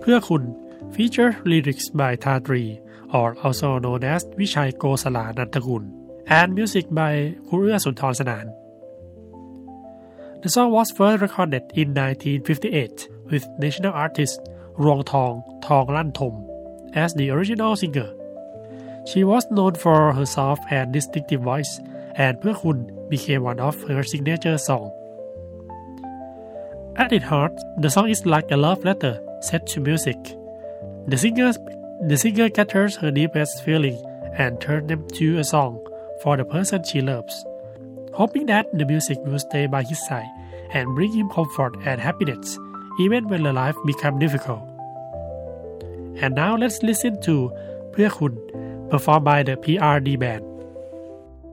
เพื่อคุณ feature lyrics by Thatri or also known as วิชัยโกษลานันทกุล and music by ครูเอื้อสุนทรสนาน The song was first recorded in 1958 with national artist รวงทอง ทองลั่นทม as the original singer. She was known for her soft and distinctive voice, and เพื่อคุณ became one of her signature songs. At its heart, the song is like a love letter set to music. The singer gathers her deepest feelings and turns them to a song for the person she loves, hoping that the music will stay by his side and bring him comfort and happiness even when the life becomes difficult. And now let's listen to เพื่อคุณ performed by the PRD Band.